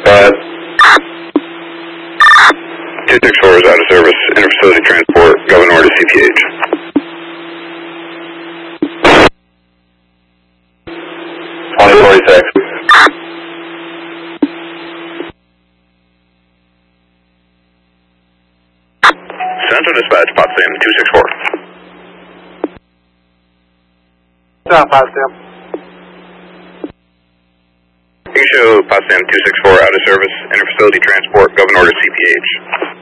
5. 264 is out of service. Interfacility transport, Governor to CPH. Central Dispatch, Potsdam 264. Potsdam. You can show Potsdam 264 out of service. Interfacility transport, Governor to CPH.